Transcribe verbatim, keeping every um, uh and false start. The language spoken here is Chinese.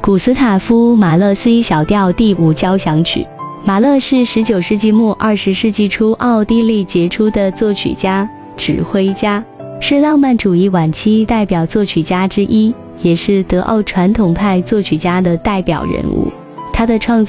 古斯塔夫·马勒 C 小调第五交响曲。马勒是十九世纪末二十世纪初奥地利杰出的作曲家、指挥家，是浪漫主义晚期代表作曲家之一，也是德奥传统派作曲家的代表人物。他的创作